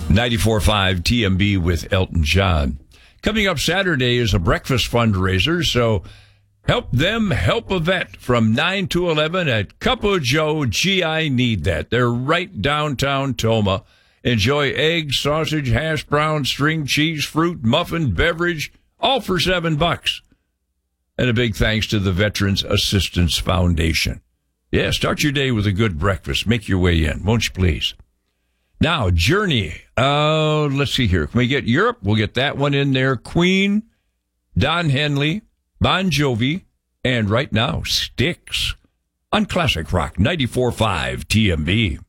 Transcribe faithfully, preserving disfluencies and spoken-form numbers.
ninety-four point five T M B with Elton John. Coming up Saturday is a breakfast fundraiser, so help them help a vet from nine to eleven at Cup of Joe. Gee, I need that. They're right downtown Toma. Enjoy eggs, sausage, hash brown, string cheese, fruit, muffin, beverage, all for seven bucks. And a big thanks to the Veterans Assistance Foundation. Yeah, start your day with a good breakfast. Make your way in, won't you please? Now, Journey. Uh, let's see here. Can we get Europe? We'll get that one in there. Queen, Don Henley, Bon Jovi, and right now, Styx on Classic Rock ninety-four point five T M B.